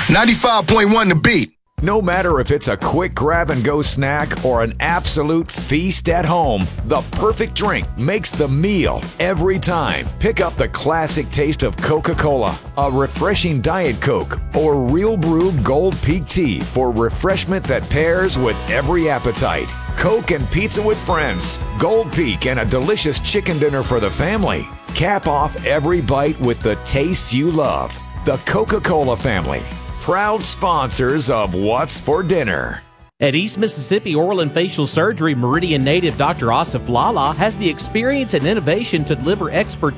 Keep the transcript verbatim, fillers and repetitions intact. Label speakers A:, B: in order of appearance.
A: ninety-five point one The Beat.
B: No matter if it's a quick grab-and-go snack or an absolute feast at home, the perfect drink makes the meal every time. Pick up the classic taste of Coca-Cola, a refreshing Diet Coke, or Real Brew Gold Peak Tea for refreshment that pairs with every appetite. Coke and pizza with friends, Gold Peak and a delicious chicken dinner for the family. Cap off every bite with the tastes you love. The Coca-Cola family. Proud sponsors of What's for Dinner.
C: At East Mississippi Oral and Facial Surgery, Meridian native Doctor Asif Lala has the experience and innovation to deliver expertise